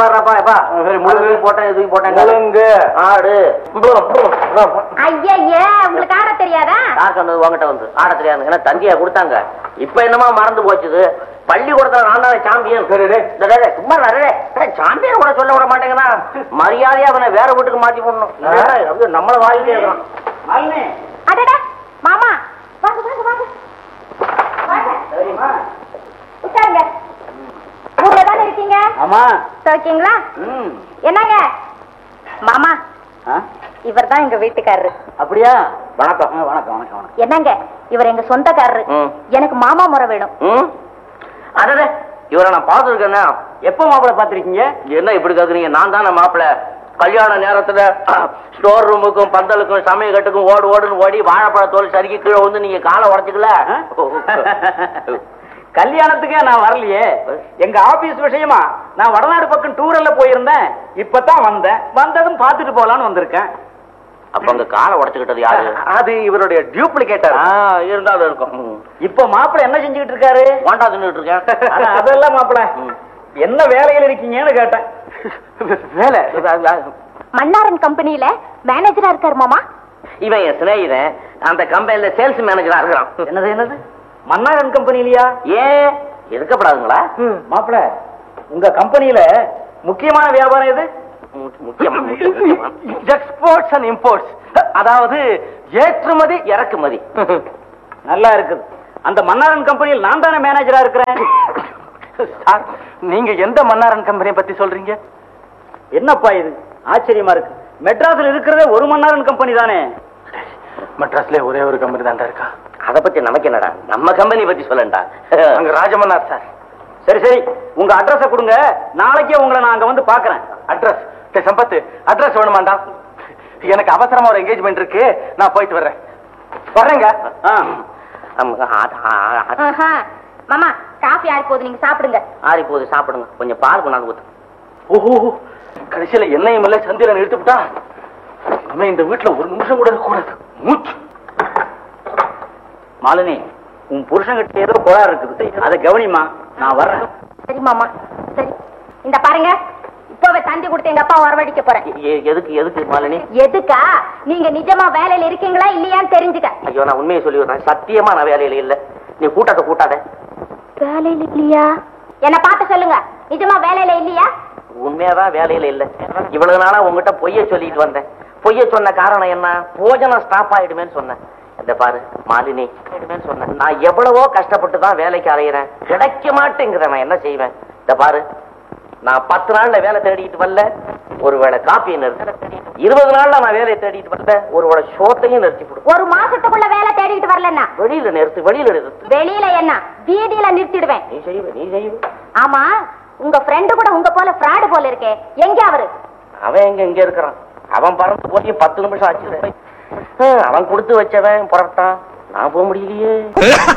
பாடுறாப்பா முழுங்கு போட்டேன் எதுவும் போட்டேங்க ஆடு. ஐயா உங்களுக்கு ஆட தெரியாதா? யார் சொன்னது உங்ககிட்ட வந்து ஆட தெரியாது? ஏன்னா தந்தியா கொடுத்தாங்க. இப்ப என்னமா மறந்து போச்சுது. பள்ளிக்கூடத்துல நான் தான் சாம்பியன். சும்மா சாம்பியன் கூட சொல்ல விட மாட்டேங்கன்னா மரியாதையா அவனை வேற வீட்டுக்கு மாத்தி போடணும். நம்மள வாயிலே இருக்கிறான். அடடா மாமா வாங்க வாங்க வாங்க உட்காருங்க. ஊர்ல தானே இருக்கீங்க? ஆமா. இருக்கீங்களா? என்னங்க மாமா, இவர் தான் எங்க வீட்டுக்காரரு. அப்படியா? வணக்கம் வணக்கம் வணக்கம் வணக்கம். என்னங்க இவர் எங்க சொந்தக்காரரு. எனக்கு மாமா முறை வேணும். அடடே இவரை நான் பார்த்துருக்கேன்னா. எப்ப மாப்பிள்ள பாத்திருக்கீங்க? என்ன இப்படி கேக்குறீங்க? நான் தானே மாப்பிள்ள. கல்யாண நேரத்துல ஸ்டோர் ரூமுக்கும் பந்தலுக்கும் சமயக்கட்டுக்கும் ஓடு ஓடுன்னு ஓடி வாழைப்பழ தோல் சறுக்கி கீழே வந்து நீங்க காலை உடைச்சுக்கல. கல்யாணத்துக்கே நான் வரலையே. எங்க ஆபீஸ் விஷயமா நான் வடநாடு பக்கம் டூர்ல போயிருந்தேன். இப்பதான் வந்தேன். வந்ததும் பாத்துட்டு போலான்னு வந்திருக்கேன். அப்ப அங்க காலை உடைச்சுக்கிட்டது யாரு? அது இவருடைய டியூப்ளிகேட்டர். இருந்தாலும் இருக்கும். இப்ப மாப்பிள்ள என்ன செஞ்சுக்கிட்டு இருக்காரு? வாண்டா தின்னுட்டு இருக்கேன். அதெல்லாம் மாப்பிள்ள என்ன வேலையில் இருக்கீங்கன்னு கேட்டேன். வேலை மன்னாரன் கம்பெனியில மேனேஜரா இருக்காரு மாமா. இவன் என் சிநேகிதன். அந்த கம்பெனில சேல்ஸ் மேனேஜரா இருக்கிறான். என்னது என்னது? மன்னாரன் கம்பெனிலயா? ஏன் இருக்கப்படாதுங்களா? மாப்பிள்ள உங்க கம்பெனியில முக்கியமான வியாபாரம் எது? Exports and imports. அதாவது ஏற்றுமதி இறக்குமதி. நல்லா இருக்குது. அந்த மன்னாரன் கம்பெனியில் நான் தானே மேனேஜரா இருக்கிறேன். நீங்க எந்த மன்னாரன் கம்பெனியை பத்தி சொல்றீங்க? என்னப்பா இது ஆச்சரியமா இருக்கு. மெட்ராஸ்ல இருக்கிறதே ஒரு மன்னாரன் கம்பெனி தானே. மெட்ராஸ்ல ஒரே ஒரு கம்பெனி தான்டா இருக்கா. அத பத்தி நமக்கு என்னடா? நம்ம கம்பெனி பத்தி சொல்லண்டா. அங்க ராஜமன்னார் சார். சரி சரி உங்க அட்ரஸ கொடுங்க. நாளைக்கே உங்களை நான் அங்க வந்து பாக்குறேன். அட்ரஸ் சம்பத்து அட்ரஸ் வேணுமாண்டா? எனக்கு அவசரமா ஒரு என்கேஜ்மெண்ட் இருக்கு. நான் போயிட்டு வர்றேன். வர்றேங்க. மாமா காஃபி ஆறி போகுது, நீங்க சாப்பிடுங்க. ஆறி போகுது சாப்பிடுங்க. கொஞ்சம் பால் கொண்டாந்து ஊத்து. ஓஹோ கடைசியில என்னையும் இல்ல சந்திரன் எடுத்துட்டா. நம்ம இந்த வீட்டுல ஒரு நிமிஷம் கூட கூடாது. மூச்சு. மாலினி உன் புருஷன்கிட்ட ஏதோ கோளாறு இருக்குது. அதை கவனிமா. நான் வர்றேன். சரி மாமா சரி. இந்த பாருங்க இப்பவே தந்தி கொடுத்து எங்க அப்பா வரவழைக்க போறேன். எதுக்கு எதுக்கு மாலினி? எதுக்கா? நீங்க நிஜமா வேலையில இருக்கீங்களா இல்லையான்னு தெரிஞ்சுக்க. ஐயோ நான் உண்மையை சொல்லி விடுறேன். சத்தியமா நான் வேலையில இல்ல. நீ கூட்டாத கூட்டாத. வேலையில இல்லையா? என்ன பார்த்து சொல்லுங்க. நிஜமா வேலையில இல்லையா? உண்மையாதான் வேலையில இல்ல. இவ்வளவு நாளா உங்ககிட்ட பொய்ய சொல்லிட்டு வந்தேன். பொய்ய சொன்ன காரணம் என்ன? போஜனம் ஸ்டாப் ஆயிடுமேன்னு சொன்னேன். இந்த பாரு மாலினி சொன்னேன். நான் எவ்வளவோ கஷ்டப்பட்டு தான் வேலைக்கு அலையிறேன். கிடைக்க மாட்டேங்கிறேன். நான் என்ன செய்வேன்? இந்த பாரு நான் 10 நாள்ல வேலை தேடிட்டு வரல, ஒருவேளை காப்பியை நிறுத்த. 20 நாள்ல நான் வேலையை தேடிட்டு வரல, ஒருவேளை ஷோத்தையும் நிறுத்தி போடு. ஒரு மாசத்துக்குள்ள வேலை தேடிட்டு வரலன்னா வெளியில நிறுத்து. வெளியில நிறுத்து. வெளியில என்ன வீதியில நிறுத்திடுவேன். நீ செய்வ நீ செய்வ. ஆமா உங்க ஃப்ரெண்டு கூட உங்க போல ஃப்ராடு போல இருக்கே. எங்க அவரு? அவன் எங்க இருக்கிறான்? அவன் பறந்து போய் 10 நிமிஷம் ஆச்சு. அவன் கொடுத்து வச்சவன் புறப்பட்டான். நான் போக முடியலையே.